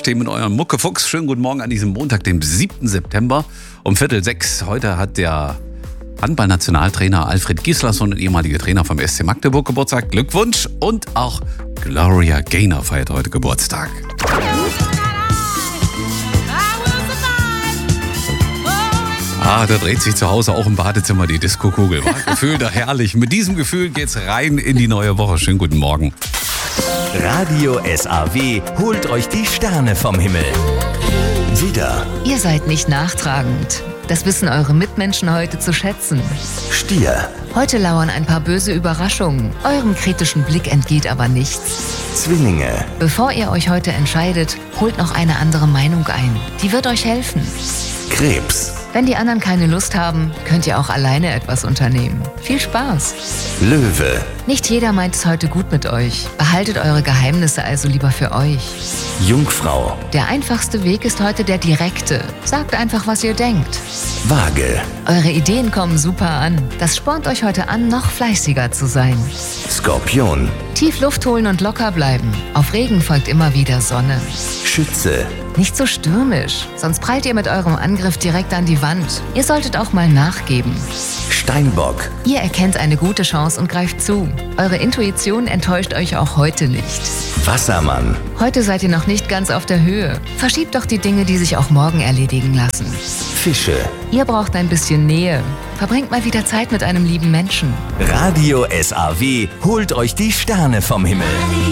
aufstehen mit eurem Muckefuchs. Schönen guten Morgen an diesem Montag, dem 7. September um 5:45. Heute hat der Handballnationaltrainer Alfred Gislason und ehemaliger Trainer vom SC Magdeburg Geburtstag. Glückwunsch. Und auch Gloria Gaynor feiert heute Geburtstag. Da dreht sich zu Hause auch im Badezimmer die Diskokugel. Gefühl da herrlich. Mit diesem Gefühl geht's rein in die neue Woche. Schönen guten Morgen. Radio SAW holt euch die Sterne vom Himmel. Widder, Ihr seid nicht nachtragend. Das wissen eure Mitmenschen heute zu schätzen. Stier, Heute lauern ein paar böse Überraschungen. Eurem kritischen Blick entgeht aber nichts. Zwillinge, Bevor ihr euch heute entscheidet, holt noch eine andere Meinung ein. Die wird euch helfen. Krebs, Wenn die anderen keine Lust haben, könnt ihr auch alleine etwas unternehmen. Viel Spaß! Löwe, Nicht jeder meint es heute gut mit euch. Behaltet eure Geheimnisse also lieber für euch. Jungfrau, Der einfachste Weg ist heute der direkte. Sagt einfach, was ihr denkt. Waage, Eure Ideen kommen super an. Das spornt euch heute an, noch fleißiger zu sein. Skorpion, Tief Luft holen und locker bleiben. Auf Regen folgt immer wieder Sonne. Schütze, Nicht so stürmisch, sonst prallt ihr mit eurem Angriff direkt an die Wand. Ihr solltet auch mal nachgeben. Steinbock, Ihr erkennt eine gute Chance und greift zu. Eure Intuition enttäuscht euch auch heute nicht. Wassermann, Heute seid ihr noch nicht ganz auf der Höhe. Verschiebt doch die Dinge, die sich auch morgen erledigen lassen. Fische. Ihr braucht ein bisschen Nähe. Verbringt mal wieder Zeit mit einem lieben Menschen. Radio SAW holt euch die Sterne vom Himmel.